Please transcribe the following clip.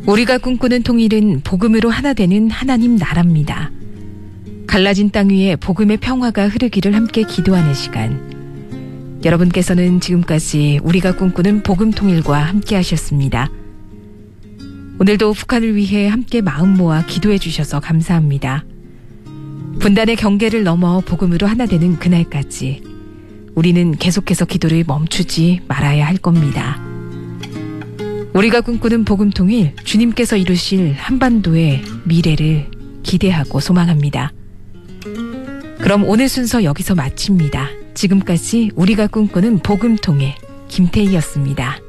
우리가 꿈꾸는 통일은 복음으로 하나 되는 하나님 나라입니다. 갈라진 땅 위에 복음의 평화가 흐르기를 함께 기도하는 시간. 여러분께서는 지금까지 우리가 꿈꾸는 복음 통일과 함께 하셨습니다. 오늘도 북한을 위해 함께 마음 모아 기도해 주셔서 감사합니다. 분단의 경계를 넘어 복음으로 하나 되는 그날까지 우리는 계속해서 기도를 멈추지 말아야 할 겁니다. 우리가 꿈꾸는 복음 통일, 주님께서 이루실 한반도의 미래를 기대하고 소망합니다. 그럼 오늘 순서 여기서 마칩니다. 지금까지 우리가 꿈꾸는 복음 통일 김태희였습니다.